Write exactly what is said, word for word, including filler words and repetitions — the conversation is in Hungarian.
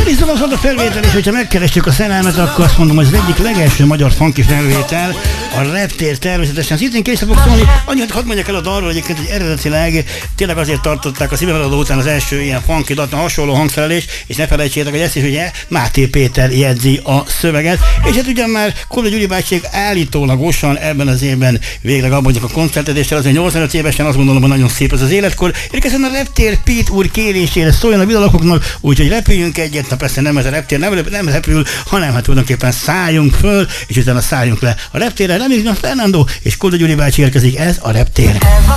Bizony az volt a felvétel, és hogyha megkerestük a szerelmet, akkor azt mondom, hogy az egyik legelső magyar funky felvétel, a Reptér természetesen. Az idén később fog szólni, annyit hadd mondjak el a dalról egyébként, hogy eredetileg tényleg azért tartották a szívemeladó után az első ilyen funky dalt, hasonló hangszerelés, és ne felejtsétek, hogy ezt is ugye Máté Péter jegyzi a szöveget, és hát ugyan már Koda Gyuri bácsiék állítólagosan ebben az évben végleg abban a koncertezéssel, azért nyolcvanöt évesen azt gondolom, hogy nagyon szép az az életkor. Érkezzen a Reptér Pete úr kérésére szóljon a vidalakoknak, úgyhogy repüljünk egyet, na persze nem ez a reptér, nem, nem repül, hanem hát tulajdonképpen szálljunk föl, és utána szálljunk le a reptérre. Remélem, Fernando és Koda Gyuri bácsi érkezik, ez a Reptér.